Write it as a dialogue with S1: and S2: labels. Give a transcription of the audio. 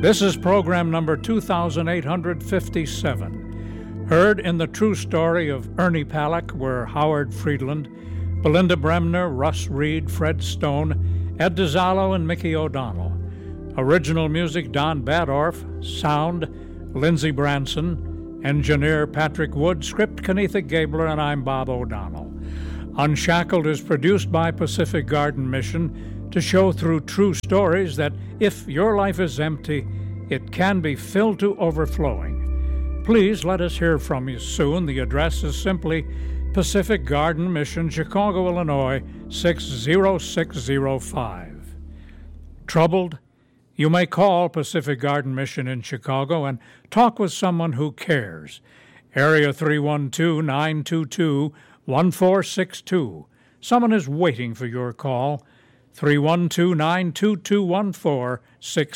S1: This is program number 2857, heard in the true story of Ernie Palak were Howard Friedland, Belinda Bremner, Russ Reed, Fred Stone, Ed DiZallo, and Mickey O'Donnell. Original music Don Badorf, sound Lindsey Branson, engineer Patrick Wood, script Kenetha Gabler, and I'm Bob O'Donnell. Unshackled is produced by Pacific Garden Mission to show through true stories that if your life is empty, it can be filled to overflowing. Please let us hear from you soon. The address is simply Pacific Garden Mission, Chicago, Illinois, 60605. Troubled? You may call Pacific Garden Mission in Chicago and talk with someone who cares. Area 312-922-1462. Someone is waiting for your call. 312-922-1462.